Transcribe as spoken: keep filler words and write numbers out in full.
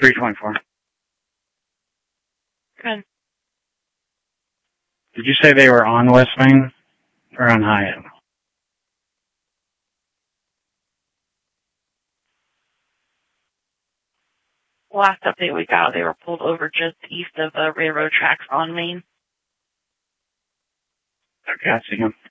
three twenty-four. Good. Did you say they were on West Main or on Hyatt? Last update we got, they were pulled over just east of the railroad tracks on Main. Okay, I see him.